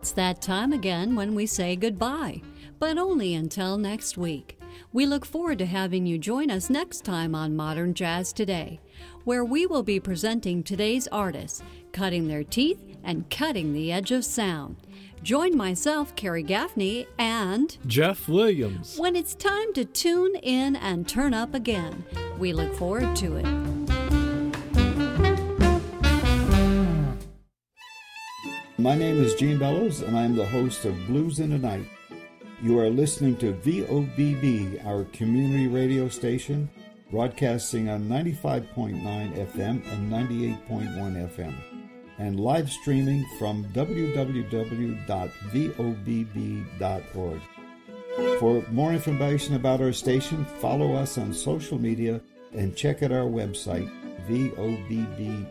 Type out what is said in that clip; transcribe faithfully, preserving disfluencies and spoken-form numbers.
It's that time again when we say goodbye, but only until next week. We look forward to having you join us next time on Modern Jazz Today, where we will be presenting today's artists, cutting their teeth and cutting the edge of sound. Join myself, Carrie Gaffney, and Jeff Williams when it's time to tune in and turn up again. We look forward to it. My name is Gene Bellows, and I'm the host of Blues in the Night. You are listening to V O B B, our community radio station, broadcasting on ninety-five point nine F M and ninety-eight point one F M, and live streaming from w w w dot v o b b dot org. For more information about our station, follow us on social media and check out our website, v o b b